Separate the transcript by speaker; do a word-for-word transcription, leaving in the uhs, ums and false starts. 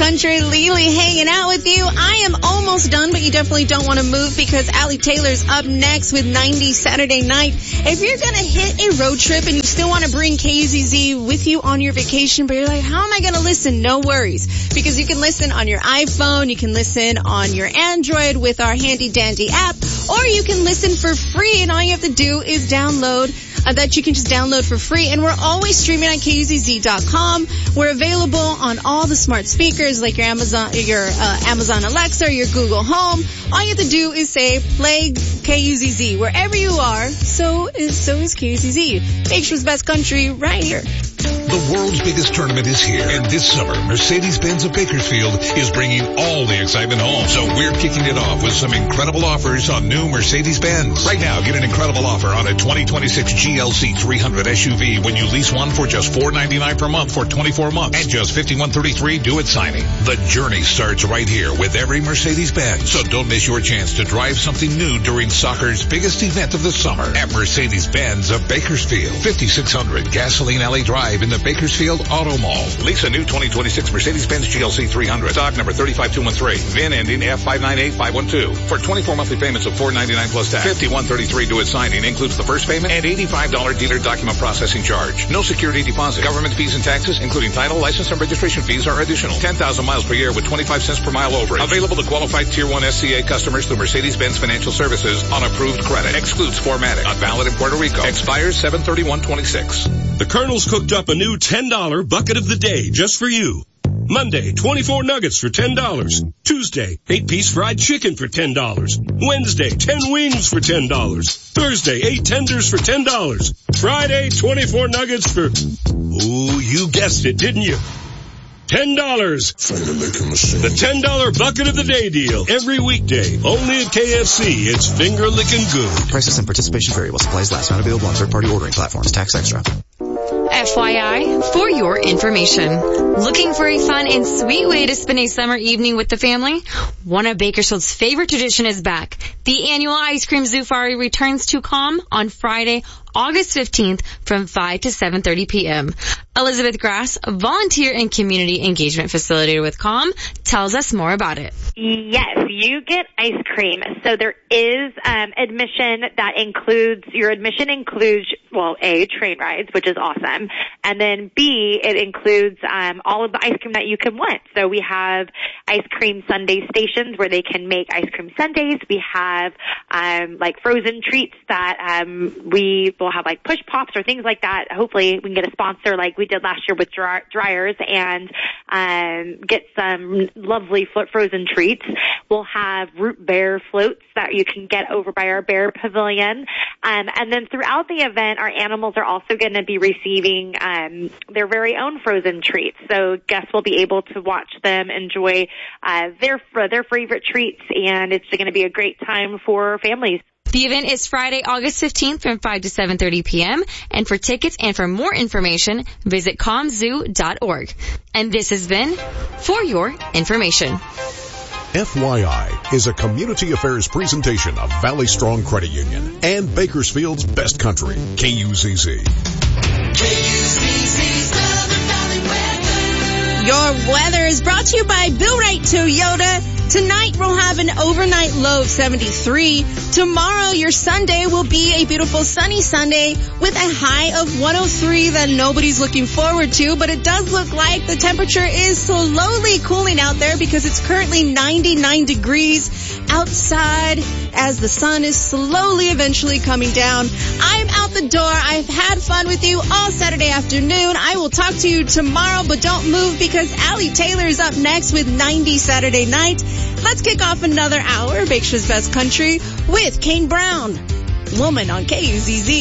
Speaker 1: Country. Lily hanging out with you. I am almost done, but you definitely don't want to move because Allie Taylor's up next with ninety Saturday Night. If you're going to hit a road trip and you still want to bring K U Z Z with you on your vacation, but you're like, how am I going to listen? No worries. Because you can listen on your iPhone, you can listen on your Android with our handy dandy app, or you can listen for free, and all you have to do is download Uh, that you can just download for free. And we're always streaming on K U Z Z dot com. We're available on all the smart speakers like your Amazon, your uh, Amazon Alexa, or your Google Home. All you have to do is say play K U Z Z wherever you are. So is so is K U Z Z. Bakersfield's best country right here.
Speaker 2: The world's biggest tournament is here, and this summer, Mercedes-Benz of Bakersfield is bringing all the excitement home. So we're kicking it off with some incredible offers on new Mercedes-Benz. Right now, get an incredible offer on a twenty twenty-six G L C three hundred S U V when you lease one for just four ninety-nine per month for twenty-four months and just fifty-one thirty-three due at signing. The journey starts right here with every Mercedes-Benz. So don't miss your chance to drive something new during soccer's biggest event of the summer at Mercedes-Benz of Bakersfield. fifty-six hundred Gasoline Alley Drive in the Bakersfield Auto Mall. Lease a new twenty twenty-six Mercedes-Benz G L C three hundred. Stock number three five two one three. V I N ending F five nine eight five one two. For twenty-four monthly payments of four ninety-nine plus tax. fifty-one thirty-three due at signing includes the first payment and eighty-five dollars dealer document processing charge. No security deposit. Government fees and taxes, including title, license, and registration fees, are additional. ten thousand miles per year with twenty-five cents per mile overage. Available to qualified Tier one S C A customers through Mercedes-Benz Financial Services on approved credit. Excludes Formatic. Not valid in Puerto Rico. Expires seven thirty-one twenty-six.
Speaker 3: The Colonel's cooked up a new ten dollar bucket of the day just for you. Monday, twenty-four nuggets for ten dollars. Tuesday, eight-piece fried chicken for ten dollars. Wednesday, ten wings for ten dollars. Thursday, eight tenders for ten dollars. Friday, twenty-four nuggets for... Ooh, you guessed it, didn't you? ten dollars. The ten dollar bucket of the day deal. Every weekday. Only at K F C. It's finger licking good.
Speaker 4: Prices and participation vary while supplies last. Not available on third-party ordering platforms. Tax extra.
Speaker 5: F Y I, for your information. Looking for a fun and sweet way to spend a summer evening with the family? One of Bakersfield's favorite tradition is back. The annual Ice Cream Zoofari returns to Calm on Friday, August fifteenth from five to seven thirty p.m. Elizabeth Grass, a volunteer and community engagement facilitator with Calm, tells us more about it.
Speaker 6: Yes, you get ice cream. So there is um, admission that includes, your admission includes, well, A, train rides, which is awesome. And then B, it includes um, all of the ice cream that you can want. So we have ice cream sundae stations where they can make ice cream sundaes. We have um, like frozen treats that um, we will have like push pops or things like that. Hopefully we can get a sponsor like we did last year with dry- dryers and um, get some lovely frozen treats. We'll have root beer floats that you can get over by our bear pavilion. Um, and then throughout the event, our animals are also going to be receiving um, their very own frozen treats. So guests will be able to watch them enjoy uh, their their favorite treats, and it's going to be a great time for families.
Speaker 5: The event is Friday, August fifteenth from five to seven thirty p.m. And for tickets and for more information, visit calm zoo dot org. And this has been For Your Information.
Speaker 7: F Y I is a community affairs presentation of Valley Strong Credit Union and Bakersfield's best country, K U Z Z.
Speaker 1: Your weather is brought to you by Bill Wright Toyota. Tonight we'll have an overnight low of seventy-three. Tomorrow your Sunday will be a beautiful sunny Sunday with a high of one oh three that nobody's looking forward to, but it does look like the temperature is slowly cooling out there because it's currently ninety-nine degrees outside as the sun is slowly eventually coming down. I'm out the door. I've had fun with you all Saturday afternoon. I will talk to you tomorrow, but don't move because Allie Taylor is up next with ninety Saturday Night. Let's kick off another hour of Bakersfield's Best Country with Kane Brown, Woman on K U Z Z.